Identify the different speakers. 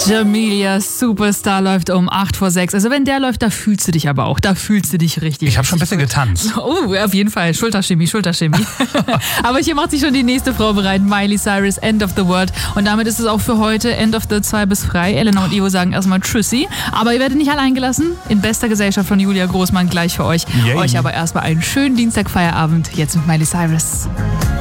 Speaker 1: Jamelia Superstar läuft um 6:08. Also wenn der läuft, da fühlst du dich aber auch. Da fühlst du dich richtig.
Speaker 2: Ich habe schon ein bisschen getanzt.
Speaker 1: Oh, auf jeden Fall. Schulterchemie. Aber hier macht sich schon die nächste Frau bereit. Miley Cyrus, End of the World. Und damit ist es auch für heute End of the 2 bis frei. Elena und Ivo sagen erstmal Tschüssi. Aber ihr werdet nicht allein gelassen. In bester Gesellschaft von Julia Großmann gleich für euch.
Speaker 2: Yay.
Speaker 1: Euch aber erstmal einen schönen Dienstagfeierabend. Jetzt mit Miley Cyrus.